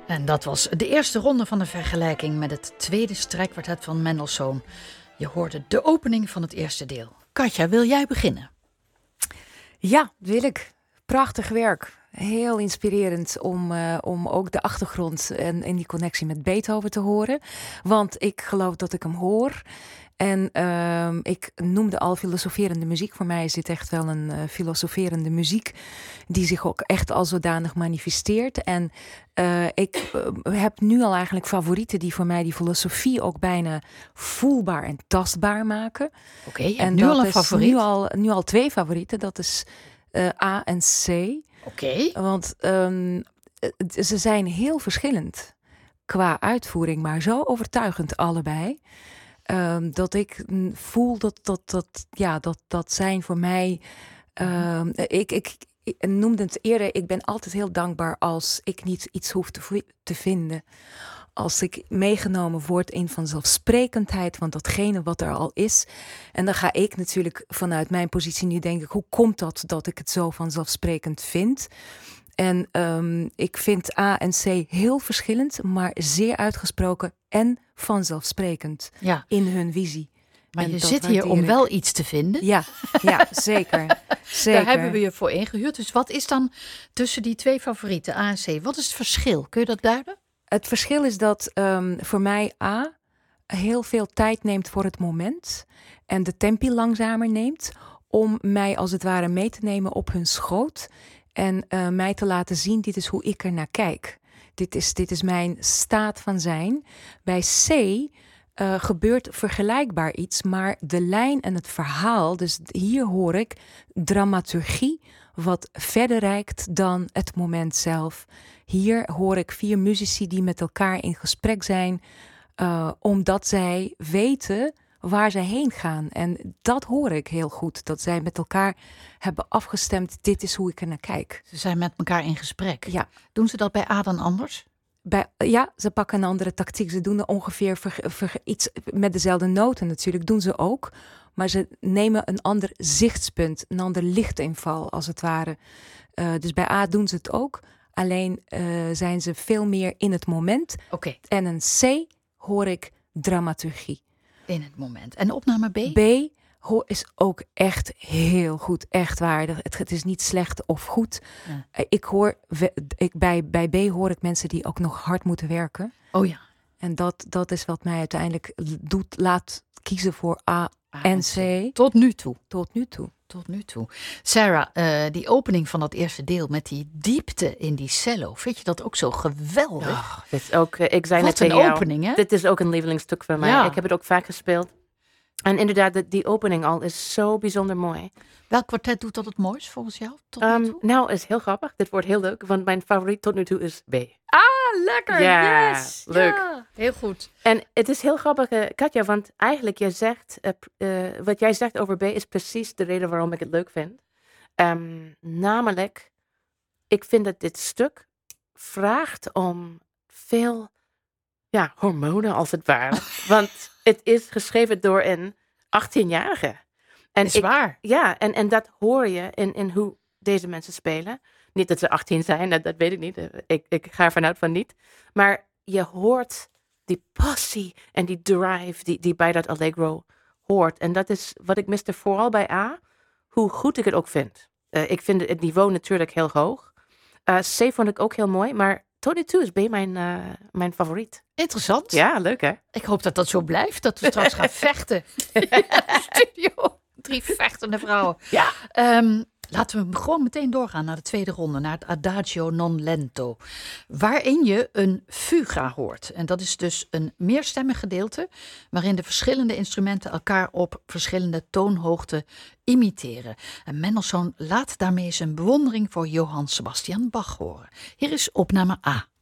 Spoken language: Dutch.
En dat was de eerste ronde van de vergelijking met het tweede strijkkwartet van Mendelssohn. Je hoorde de opening van het eerste deel. Katja, wil jij beginnen? Ja, wil ik. Prachtig werk. Heel inspirerend om ook de achtergrond en die connectie met Beethoven te horen. Want ik geloof dat ik hem hoor. En ik noemde al filosoferende muziek. Voor mij is dit echt wel een filosoferende muziek die zich ook echt al zodanig manifesteert. En ik heb nu al eigenlijk favorieten die voor mij die filosofie ook bijna voelbaar en tastbaar maken. Oké, je hebt nu al een favoriet? Nu al 2 favorieten. Dat is A en C. Oké. Want ze zijn heel verschillend qua uitvoering, maar zo overtuigend allebei. Dat ik voel dat zijn voor mij. Ik noemde het eerder, ik ben altijd heel dankbaar als ik niet iets hoef te vinden. Als ik meegenomen word in vanzelfsprekendheid van datgene wat er al is. En dan ga ik natuurlijk vanuit mijn positie nu denken, hoe komt dat ik het zo vanzelfsprekend vind? En ik vind A en C heel verschillend, maar zeer uitgesproken en vanzelfsprekend in hun visie. Maar en je zit hier om wel iets te vinden. Ja, zeker. Daar hebben we je voor ingehuurd. Dus wat is dan tussen die 2 favorieten, A en C? Wat is het verschil? Kun je dat duiden? Het verschil is dat voor mij A heel veel tijd neemt voor het moment. En de tempi langzamer neemt om mij als het ware mee te nemen op hun schoot. En mij te laten zien, dit is hoe ik er naar kijk. Dit is mijn staat van zijn. Bij C gebeurt vergelijkbaar iets, maar de lijn en het verhaal, dus hier hoor ik dramaturgie wat verder reikt dan het moment zelf. Hier hoor ik 4 muzici die met elkaar in gesprek zijn, omdat zij weten waar zij heen gaan. En dat hoor ik heel goed, dat zij met elkaar hebben afgestemd, dit is hoe ik er naar kijk. Ze zijn met elkaar in gesprek. Ja. Doen ze dat bij A dan anders? Ze pakken een andere tactiek. Ze doen er ongeveer iets met dezelfde noten natuurlijk, doen ze ook. Maar ze nemen een ander zichtspunt, een ander lichtinval als het ware. Dus bij A doen ze het ook. Alleen zijn ze veel meer in het moment. Oké. En een C hoor ik dramaturgie. In het moment. En opname B? B is ook echt heel goed, echt waardig. Het is niet slecht of goed. Ja. Bij B hoor ik mensen die ook nog hard moeten werken. Oh ja. En dat is wat mij uiteindelijk laat kiezen voor A en C. Tot nu toe. Tot nu toe. Sarah, die opening van dat eerste deel met die diepte in die cello, vind je dat ook zo geweldig? Oh, dit is ook, ik zei Wat net tegen een jou, opening, hè? dit is ook een lievelingsstuk van mij. Ja. Ik heb het ook vaak gespeeld. En inderdaad, die opening al is zo bijzonder mooi. Welk kwartet doet dat het mooist volgens jou? Tot nu toe? Nou, is heel grappig. Dit wordt heel leuk, want mijn favoriet tot nu toe is B. Ah, lekker! Ja, yes! leuk. Ja, heel goed. En het is heel grappig, Katja, want eigenlijk wat jij zegt over B is precies de reden waarom ik het leuk vind. Namelijk, ik vind dat dit stuk vraagt om veel hormonen als het ware. Want het is geschreven door een 18-jarige. En is waar. Ja, en dat hoor je in hoe deze mensen spelen. Niet dat ze 18 zijn, dat weet ik niet. Ik ga ervan uit van niet. Maar je hoort die passie en die drive die bij dat Allegro hoort. En dat is wat ik miste vooral bij A, hoe goed ik het ook vind. Ik vind het niveau natuurlijk heel hoog. C vond ik ook heel mooi, maar tot nu toe is B mijn favoriet. Interessant. Ja, leuk hè? Ik hoop dat dat zo blijft, dat we straks gaan vechten in de studio. 3 vechtende vrouwen. Ja. Laten we gewoon meteen doorgaan naar de tweede ronde, naar het Adagio non lento. Waarin je een fuga hoort. En dat is dus een meerstemmig gedeelte waarin de verschillende instrumenten elkaar op verschillende toonhoogten imiteren. En Mendelssohn laat daarmee zijn bewondering voor Johann Sebastian Bach horen. Hier is opname A.